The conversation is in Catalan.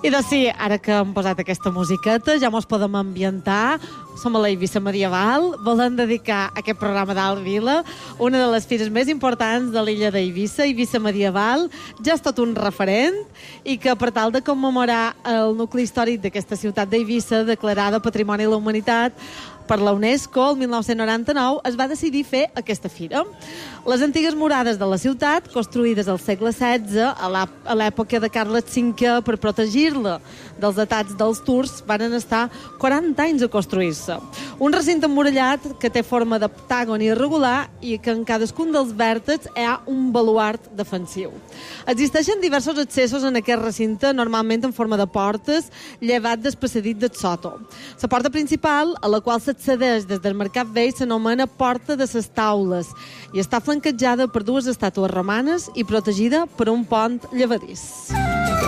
I doncs sí, ara que hem posat aquesta musiqueta ja mos podem ambientar. Som a la Eivissa medieval. Volem dedicar aquest programa d'Alt Vila, una de les fires més importants de l'illa d'Eivissa, Eivissa medieval. Ja és tot un referent i que per tal de commemorar el nucli històric d'aquesta ciutat d'Eivissa, declarada Patrimoni de la Humanitat per la UNESCO, el 1999, es va decidir fer aquesta fira. Les antigues murades de la ciutat, construïdes al segle XVI, a l'època de Carles V, per protegir-la dels atacs dels turcs, van estar 40 anys a construir-se. Un recinte emmurallat que té forma d'octàgon irregular i que en cadascun dels vèrtexs hi ha un baluart defensiu. Existeixen diversos accessos en aquest recinte, normalment en forma de portes, llevat del passadís del sòtol. La porta principal, a la qual s'accedeix des del Mercat Vell, s'anomena Porta de les Taules i està flanquejada per dues estàtues romanes i protegida per un pont llevadís.